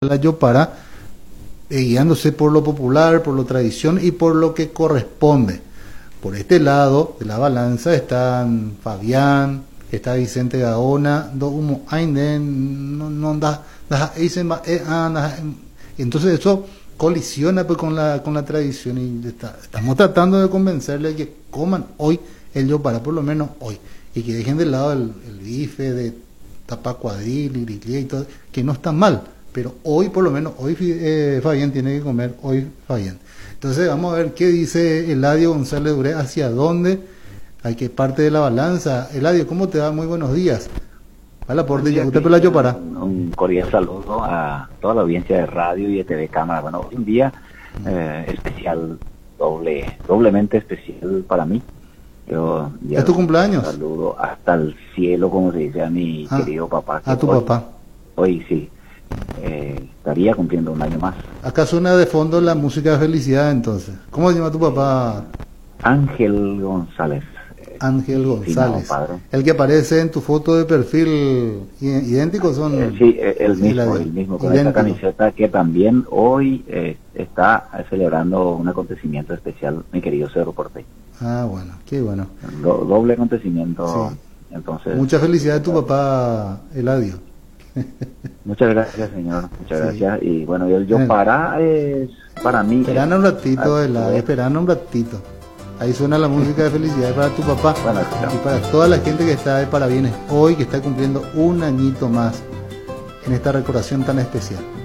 la Yopara, guiándose por lo popular, por la tradición y por lo que corresponde. Por este lado de la balanza están Fabián, está Vicente Gaona, do humo ainden, no da, entonces eso colisiona pues con la tradición y estamos tratando de convencerle que coman hoy el Yopara, por lo menos hoy, y que dejen de lado el bife de tapacuadril y grillé y todo, que no está mal, pero hoy por lo menos, hoy Fabián tiene que comer, hoy Fabián. Entonces vamos a ver qué dice Eladio González Duré, hacia dónde hay que parte de la balanza. Eladio, ¿cómo te va? Muy buenos días. Hola, por usted por la Yopara. Un cordial saludo a toda la audiencia de radio y de TV Cámara. Bueno, hoy un día especial, doblemente especial para mí. Yo ¿Es tu cumpleaños? Saludo hasta el cielo, como se dice a mi querido papá. A tu papá. Hoy sí. Estaría cumpliendo un año más. Acá suena de fondo la música de felicidad, entonces. ¿Cómo se llama tu papá? Ángel González. Ángel González. Sí, no, padre. El que aparece en tu foto de perfil, idénticos son. Sí, el mismo, con esta camiseta que también hoy está celebrando un acontecimiento especial, mi querido Cerro Porteño. Ah, bueno, qué bueno. Doble acontecimiento, sí. Entonces. Mucha felicidad de tu papá, Eladio. Muchas gracias, señor, muchas gracias. Y bueno, el Yopara es para mí. Esperando un ratito, Eladio, esperando un ratito. Ahí suena la música de felicidad para tu papá, bueno, y para toda la gente que está de parabienes hoy, que está cumpliendo un añito más en esta recordación tan especial.